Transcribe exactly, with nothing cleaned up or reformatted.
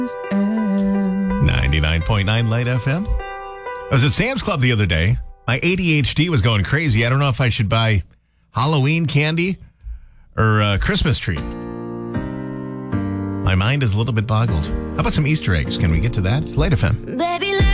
ninety-nine point nine Light F M. I was at Sam's Club the other day. My A D H D was going crazy. I don't know if I should buy Halloween candy or a Christmas tree. My mind is a little bit boggled. How about some Easter eggs? Can we get to that? It's Light F M.